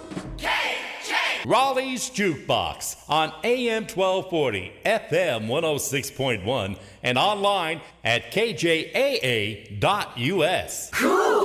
Raleigh's Jukebox on AM 1240, FM 106.1, and online at kjaa.us. Cool!